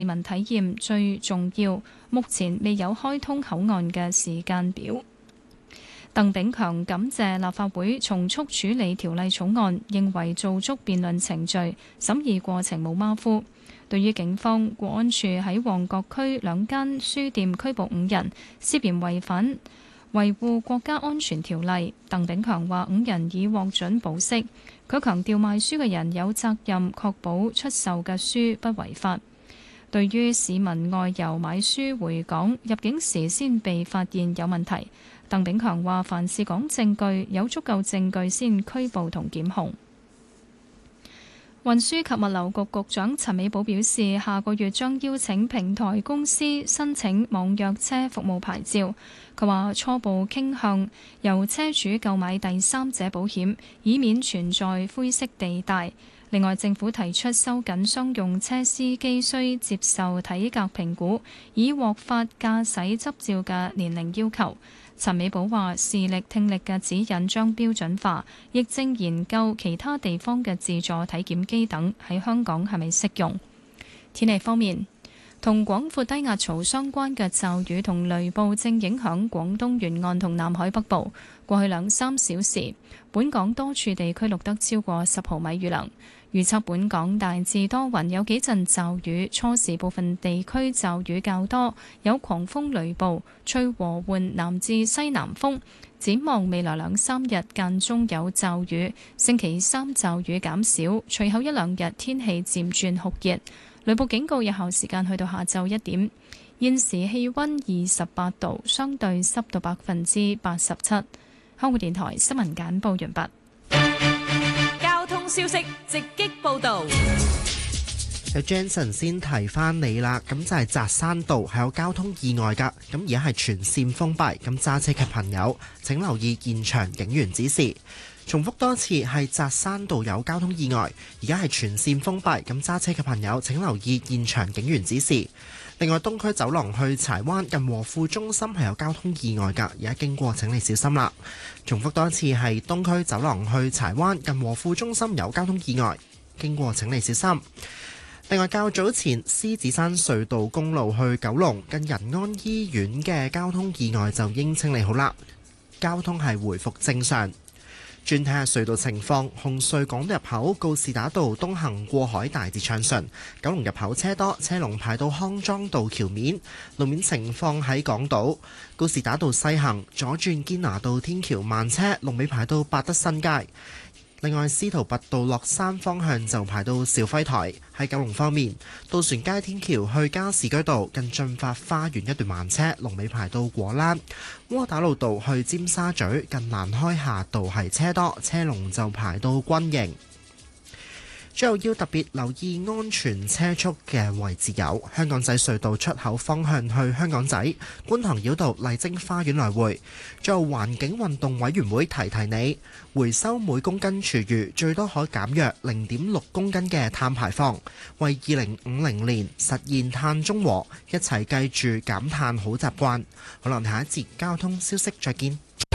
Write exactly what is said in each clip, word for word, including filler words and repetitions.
民體驗最重要，目前未有開通口岸嘅時間表。鄧炳強感謝立法會從速處理條例草案，認為做足辯論程序，審議過程冇馬虎。對於警方國安處喺旺角區兩間書店拘捕五人，涉嫌違反維護國家安全條例，鄧炳強話五人已獲准保釋。佢強調賣書嘅人有責任確保出售嘅書不違法。對於市民外遊買書回港，入境時先被發現有問題，鄧炳強話凡事講證據，有足夠證據先拘捕同檢控。運輸及物流局局長陳美寶表示，下個月將邀請平台公司申請網約車服務牌照。佢話初步傾向由車主購買第三者保險，以免存在灰色地帶。另外，政府提出收緊商用車司機需接受體格評估，以獲發駕駛執照嘅年齡要求。陳美寶話視力聽力嘅指引將標準化，亦正研究其他地方嘅自助體檢機等喺香港係咪適用。天氣方面，同廣闊低壓槽相關嘅驟雨同雷暴正影響廣東沿岸同南海北部。過去兩三小時，本港多處地區錄得超過十毫米雨量。預測本港大致多雲，有幾陣驟雨，初時部分地區驟雨較多，有狂風雷暴，吹和緩南至西南風。展望未來兩三日間中有驟雨，星期三驟雨減少，隨後一兩日天氣漸轉酷熱。雷暴警告有效時間去到下晝一點。現時氣溫二十八度，相對濕度百分之八十七。香港電台新聞簡報完畢。 交通消息直擊報道。 有 Jensen 先提翻你啦，咁就係扎山道係有交通意外噶，咁而家係全線封閉，咁揸車嘅朋友請留意現場警員指示。重複多次，係扎山道有交通意外，而家係全線封閉，咁揸車嘅朋友請留意現場警員指示。另外，東區走廊去柴灣近和富中心係有交通意外㗎，而家經過請你小心啦。重複多次，係東區走廊去柴灣近和富中心有交通意外，經過請你小心。另外，較早前獅子山隧道公路去九龍近仁安醫院嘅交通意外就已經清理好啦，交通係回復正常。轉睇下隧道情況，紅隧港島入口告士打道東行過海大致暢順，九龍入口車多，車龍排到康莊道橋面。路面情況喺港島告士打道西行左轉堅拿道天橋慢車，龍尾排到百德新街。另外，司徒拔道落山方向就排到肇輝台。喺九龍方面，渡船街天橋去加士居道近進發花園一段慢車，龍尾排到果欄。窩打老道去尖沙咀近蘭開夏道係車多，車龍就排到軍營。最後要特別留意安全車速嘅位置有香港仔隧道出口方向去香港仔、觀塘繞道麗晶花園來回。最後環境運動委員會提提你，回收每公斤廚餘最多可減約零點六公斤嘅碳排放，為二零五零年實現碳中和，一齊記住減碳好習慣。好啦，下一節交通消息再見。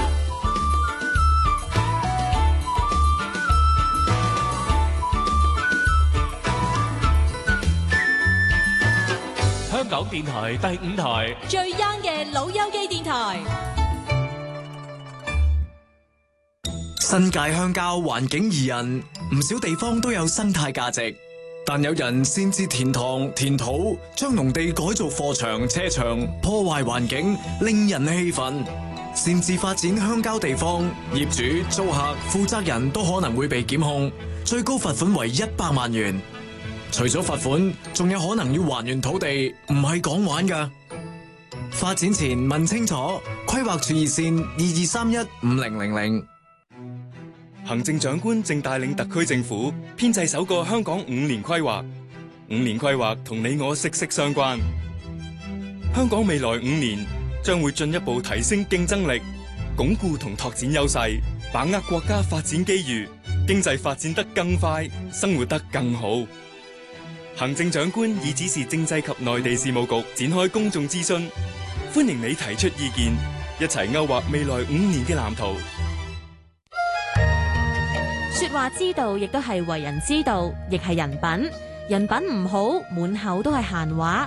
香港電台第五台最 young 嘅老友記電台。 新界鄉郊環境宜人，唔少地方都有生態價值，但有人擅自填塘填土，將農地改做貨場車場，破壞環境，令人氣憤。擅自發展鄉郊地方，業主、租客、負責人都可能會被檢控，最高罰款為一百萬元。除咗罰款，仲有可能要還原土地，唔係講玩㗎。發展前問清楚，規劃處熱線二二三一五零零零。 行政長官正帶領特區政府編製首個香港五年規劃，五年規劃同你我息息相關。香港未來五年將會進一步提升競爭力，鞏固同拓展優勢，把握國家發展機遇，經濟發展得更快，生活得更好。行政長官已指示政制及內地事務局展開公眾諮詢，歡迎你提出意見，一齊勾畫未來五年嘅藍圖。 說話之道，亦都係為人之道，亦係人品。 人品唔好，滿口都係閒話。